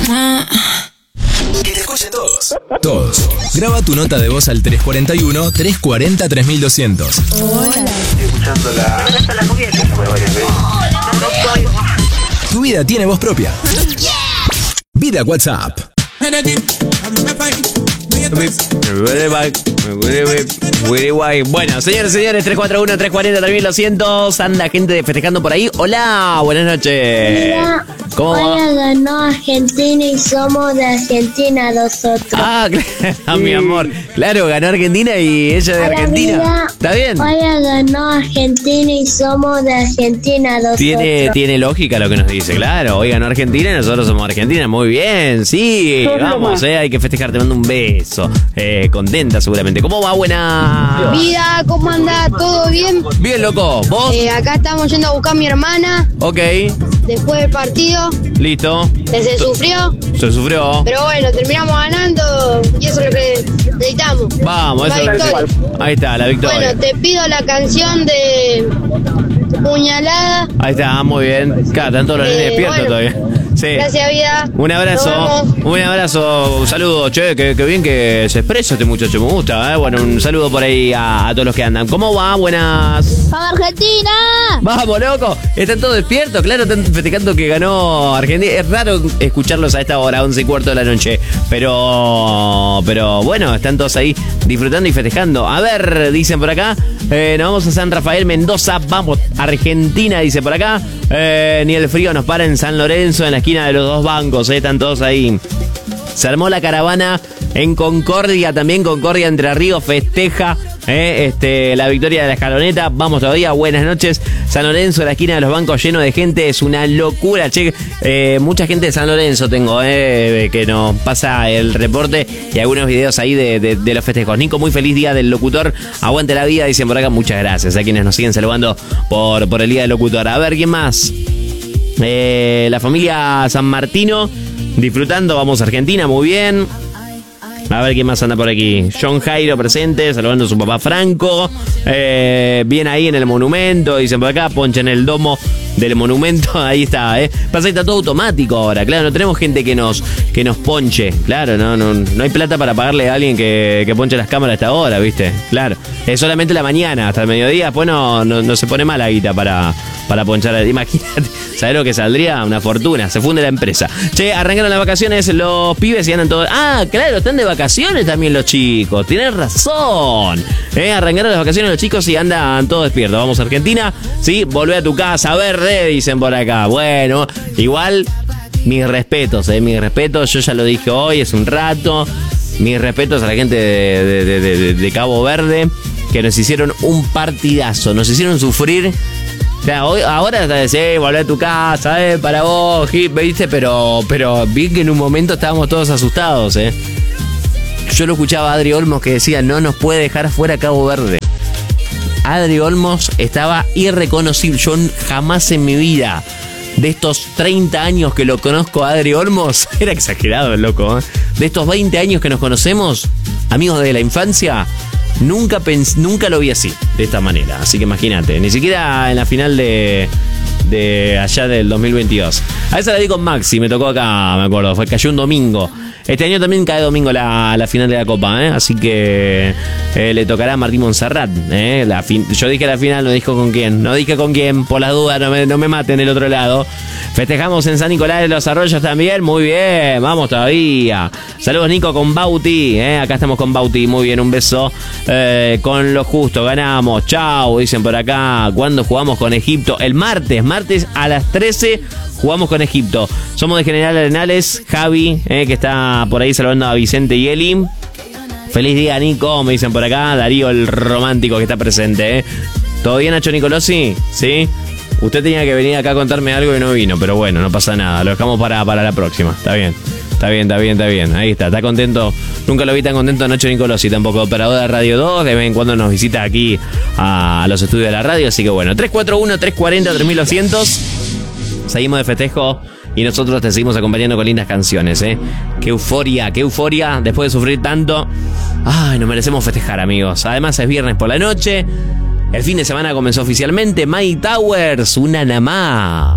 Que te escuchen todos. Todos. Graba tu nota de voz al 341-340-3200. Hola. Escuchando la cubierta. Tu vida tiene voz propia. Vida WhatsApp. Bueno, señores, 341-340-3200. Anda gente festejando por ahí. Hola, buenas noches. Mira, ¿Cómo va? hoy ganó Argentina y somos de Argentina nosotros. Ah, claro, mi amor. Claro, ganó Argentina y ella de Hola, Argentina. amiga. ¿Está bien? Hoy ganó Argentina y somos de Argentina nosotros. Tiene lógica lo que nos dice, claro. Hoy ganó Argentina y nosotros somos Argentina. Muy bien, sí. Vamos, hay que festejar. Te mando un beso. Contenta seguramente. ¿Cómo va? Buena. Vida, ¿cómo anda? ¿Todo bien? Bien, loco. ¿Vos? Acá estamos yendo a buscar a mi hermana Ok, después del partido. listo. Se sufrió, Se sufrió. pero bueno, terminamos ganando y eso es lo que necesitamos. Vamos, La eso. victoria. Ahí está, la victoria. Bueno, te pido la canción de Puñalada. Ahí está, muy bien. Claro, están todos los nenes despiertos bueno. todavía. Sí. Gracias, vida. Un abrazo, Nos vemos. un abrazo, un saludo, che, qué bien que se expresa este muchacho, me gusta, Bueno, un saludo por ahí a todos los que andan. ¿Cómo va? Buenas. ¡Vamos, Argentina! Vamos, loco, están todos despiertos, claro, están festejando que ganó Argentina. Es raro escucharlos a esta hora, 11:15 de la noche, pero bueno, están todos ahí disfrutando y festejando. A ver, dicen por acá, nos vamos a San Rafael, Mendoza, vamos, Argentina, dice por acá. Ni el frío nos para en San Lorenzo, en la esquina de los dos bancos, están todos ahí. Se armó la caravana en Concordia, también Concordia Entre Ríos festeja la victoria de la Escaloneta. Vamos todavía, buenas noches. San Lorenzo, la esquina de los bancos lleno de gente, es una locura, che. Mucha gente de San Lorenzo tengo, que nos pasa el reporte y algunos videos ahí de los festejos. Nico, muy feliz día del locutor, aguante la vida, dicen por acá. Muchas gracias a quienes nos siguen saludando por el día del locutor. A ver, ¿quién más? La familia San Martino disfrutando, vamos Argentina, muy bien. A ver quién más anda por aquí. John Jairo presente, saludando a su papá Franco. Bien ahí en el monumento, dicen por acá, poncha en el domo del monumento, ahí está, Pasa que está todo automático ahora, claro, no tenemos gente que nos ponche, claro, no hay plata para pagarle a alguien que ponche las cámaras hasta ahora, ¿viste? Claro, es solamente la mañana, hasta el mediodía, después no se pone mal la guita para ponchar, imagínate, ¿sabés lo que saldría? Una fortuna, se funde la empresa. Che, arrancaron las vacaciones los pibes y andan todos, claro, están de vacaciones también los chicos, tenés razón, arrancaron las vacaciones los chicos y andan todos despiertos. Vamos a Argentina, sí, volvé a tu casa, a ver, dicen por acá. Bueno, igual, mis respetos, yo ya lo dije hoy, es un rato. Mis respetos a la gente de Cabo Verde, que nos hicieron un partidazo, nos hicieron sufrir. O sea, ahora volvé a tu casa, para vos, ¿viste? Pero vi que en un momento estábamos todos asustados, Yo lo escuchaba a Adri Olmos que decía, no nos puede dejar fuera Cabo Verde. Adri Olmos estaba irreconocible. Yo jamás en mi vida, de estos 30 años que lo conozco a Adri Olmos, era exagerado el loco, de estos 20 años que nos conocemos, amigos de la infancia, nunca lo vi así, de esta manera. Así que imagínate, ni siquiera en la final de allá del 2022. A esa la di con Maxi, me tocó acá, me acuerdo, cayó un domingo. Este año también cae domingo la final de la Copa, así que le tocará a Martín Monserrat. Yo dije la final, no dije con quién, por las dudas, no me maten del otro lado. Festejamos en San Nicolás de los Arroyos también, muy bien, vamos todavía. Saludos Nico con Bauti, acá estamos con Bauti, muy bien, un beso. Con lo justo, ganamos, chau, dicen por acá. ¿Cuándo jugamos con Egipto? El martes a las 13 jugamos con Egipto. Somos de General Arenales, Javi, que está por ahí saludando a Vicente y Eli. Feliz día, Nico, me dicen por acá. Darío, el romántico que está presente, ¿Todo bien, Nacho Nicolosi? ¿Sí? Usted tenía que venir acá a contarme algo y no vino, pero bueno, no pasa nada. Lo dejamos para la próxima. Está bien. Ahí está contento. Nunca lo vi tan contento a Nacho Nicolosi, tampoco operador de Radio 2. De vez en cuando nos visita aquí a los estudios de la radio. Así que bueno, 341-340-3200. Seguimos de festejo y nosotros te seguimos acompañando con lindas canciones, Qué euforia. Después de sufrir tanto, nos merecemos festejar, amigos. Además es viernes por la noche. El fin de semana comenzó oficialmente. My Towers, una namá.